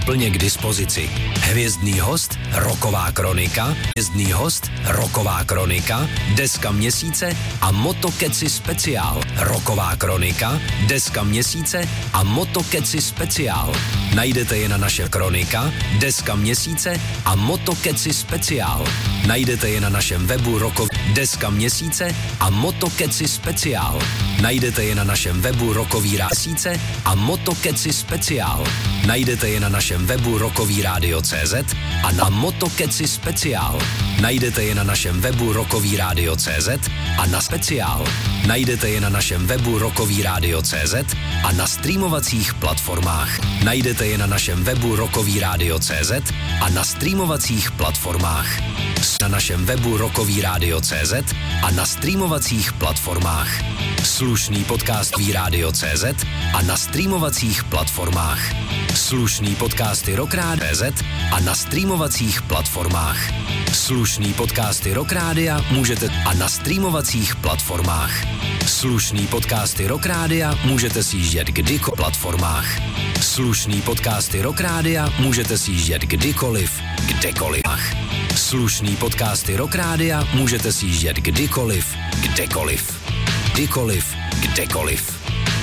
plně k dispozici. Hvězdný host, roková kronika, hvězdný host, roková kronika, deska měsíce a Motokeci speciál. Roková kronika, deska měsíce a Motokeci speciál. Najdete je na naše kronika, deska měsíce a Motokeci speciál. Najdete je na našem webu deska měsíce a Motokeci speciál. Najdete je na našem webu Rokový měsíce a Motokeci speciál. Najdete je na našem webu rokovýradio.cz a na Motokeci speciál. Najdete je na našem webu rokovýradio.cz a na speciál. Najdete je na našem webu rokovýradio.cz a na streamovacích platformách. Najdete je na našem webu rokovýradio.cz a na streamovacích platformách. Na našem webu rokovýradio.cz a na streamovacích platformách. Slušný podcast Víradio.cz a na streamovacích platformách. Slušný podcasty Rockrádia.cz a na streamovacích platformách. Slušný podcasty Rockrádia můžete a na streamovacích platformách. Slušný podcasty Rockrádia můžete sjíždět kdykoliv platformách. Slušný podcasty Rockrádia můžete sjíždět kdykoliv, kdekoliv. Slušný podcasty Rockrádia můžete sjíždět kdykoliv, kdekoliv. Kdykoliv, kdekoliv.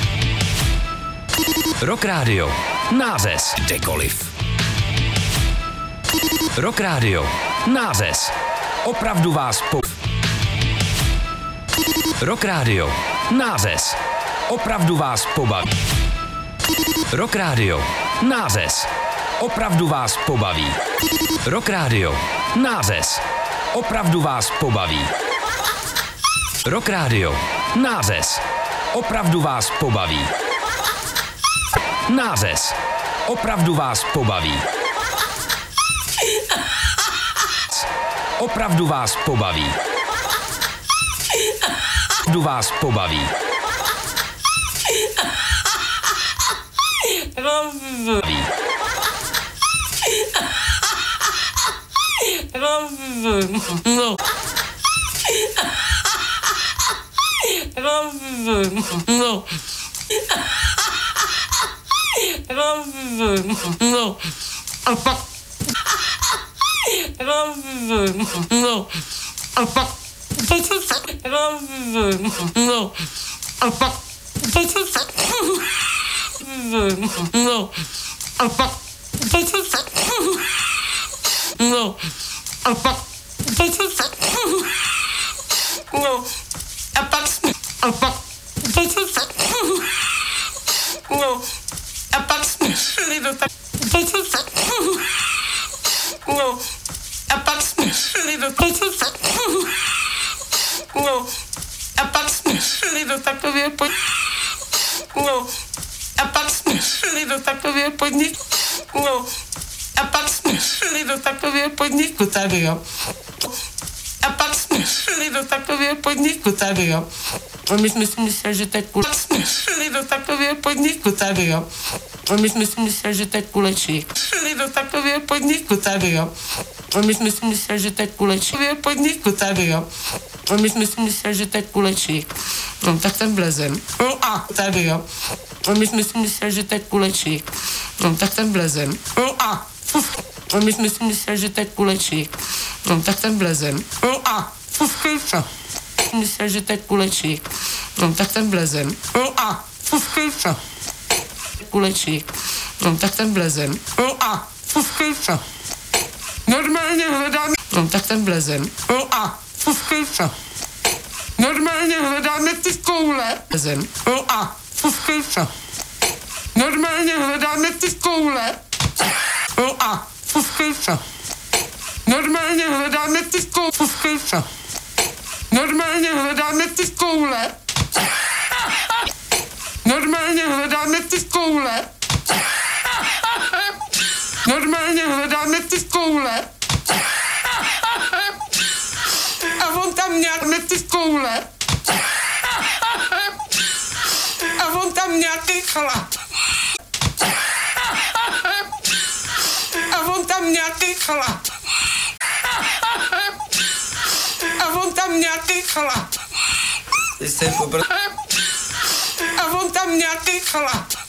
Rock Radio. Nářez. Kdekoliv. Rock Radio. Nářez. Opravdu vás Rock Radio. Nářez. Opravdu vás pobaví. Rock Radio. Nářez. Opravdu vás pobaví. Rock Radio. Nářez. Opravdu vás pobaví. Rock Radio. Nářez. Opravdu vás pobaví. Nářez. Opravdu vás pobaví. Opravdu vás pobaví. Opravdu vás pobaví. No. No. No. A pak no. A pak no. A pak no. A pak no. A pak no. A pak a pak no. A pak jsme šli do tak no. A pak jsme šli do no. A pak jsme šli do takového no. A pak jsme šli do takového podniku no. A pak jsme šli do takového podniku tady, jo. A pak jsme šli do takového podniku tady, jo. A my jsme si mysleli, že to je pak jsme šli do takového podniku tady, jo. A my jsme si mysleli, že to je kulečník. Šli do takového podniku tady, jo. A my jsme si mysleli, že to je kulečník. Podniku tady, jo. A my jsme si mysleli, že to je kulečník. No, tak ten blezen. No a tady, jo. A my jsme si mysleli, že to je kulečník. No, tak ten blezen. No a my jsme si mysleli, že to je kulečník. No, tak ten blezen. No a fuskejca. Mysleli, že to je kulečník. No, tak ten blezen. No a fuskejca. Kulečník. No, tak ten blezen. No a fuskejca. Normálně hledáme. No, tak ten blezen. No a fuskejca. Normálně hledáme ty koule. Blezen. No a fuskejca. Normálně hledáme ty koule. No a fuskejca. Normálně hledáme ty koule. Fuskejca. Normálně hledáme ty koule. Normálně hledáme ty koule. Normálně hledáme ty koule. A on tam nějaké ty koule. A on tam nějaký chlap. A on tam nějaký chlap. A on tam nějaký chlap. A on tam nějaký chlap.